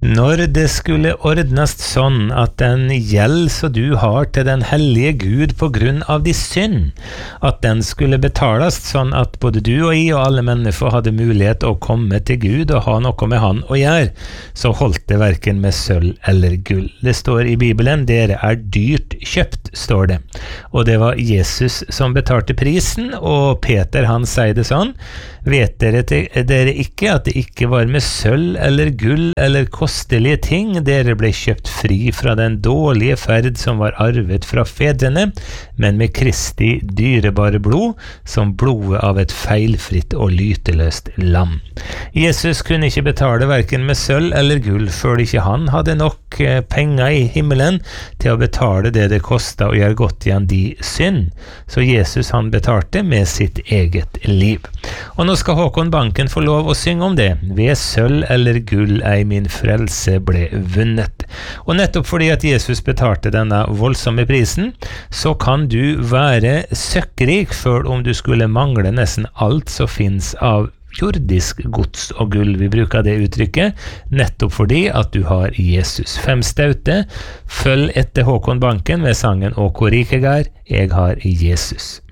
Når det skulle ordnast sånn at den gjeld så du har til den hellige Gud på grunn av de synd, at den skulle betalast sånn at både du og jeg og alle mennesker hadde mulighet å komme til Gud og ha noe med han å gjøre, så holdt det hverken med sølv eller gull. Det står i Bibelen, dere er dyrt kjøpt, står det. Og det var Jesus som betalte prisen, og Peter han sier det sånn, vet dere ikke at det ikke var med sølv eller gull eller kostelige ting dere ble kjøpt fri fra den dårlige ferd som var arvet fra fedrene, men med Kristi dyrebare blod, som blodet av et feilfritt og lyteløst lam. Jesus kunne ikke betale hverken med sølv eller gull før ikke han hadde nok penger i himmelen til å betale det det kostet å gjøre godt igjen de synd. Så Jesus han betalte med sitt eget liv. Og nå skal Håkon Banken få lov å synge om det. Ved sølv eller gull ei min frelse ble vunnet. Og nettopp fordi at Jesus betalte denne voldsomme prisen, så kan du være søkkrik før om du skulle mangle nesten alt som finnes av jordisk gods og gull. Vi bruker det uttrykket nettopp fordi at du har Jesus. 5 staute, følg etter Håkon Banken med sangen «Og hvor rik jeg er har Jesus».